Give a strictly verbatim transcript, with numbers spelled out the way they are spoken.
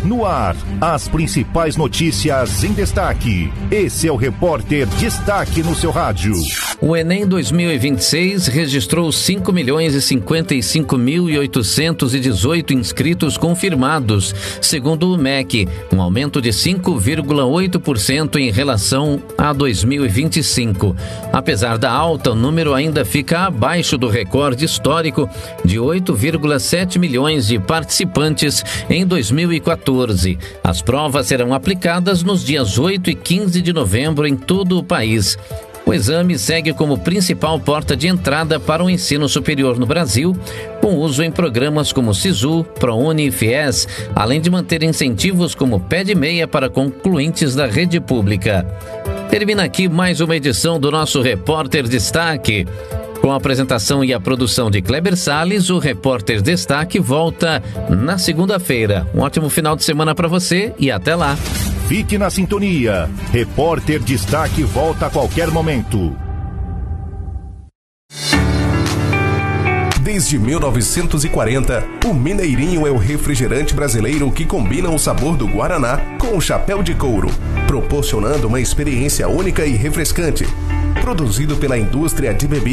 No ar, as principais notícias em destaque. Esse é o Repórter Destaque no seu rádio. O Enem dois mil e vinte e seis registrou cinco milhões e cinquenta e cinco mil e oitocentos e dezoito inscritos confirmados, segundo o M E C, um aumento de cinco vírgula oito por cento em relação a dois mil e vinte e cinco. Apesar da alta, o número ainda fica abaixo do recorde histórico de oito vírgula sete milhões de participantes em dois mil e quatorze. As provas serão aplicadas nos dias oito e quinze de novembro em todo o país. O exame segue como principal porta de entrada para o ensino superior no Brasil, com uso em programas como SISU, ProUni e FIES, além de manter incentivos como Pé de Meia para concluintes da rede pública. Termina aqui mais uma edição do nosso Repórter Destaque. Com a apresentação e a produção de Kleber Salles, o Repórter Destaque volta na segunda-feira. Um ótimo final de semana para você e até lá. Fique na sintonia. Repórter Destaque volta a qualquer momento. Desde mil novecentos e quarenta, o Mineirinho é o refrigerante brasileiro que combina o sabor do Guaraná com o chapéu de couro, proporcionando uma experiência única e refrescante. Produzido pela indústria de bebidas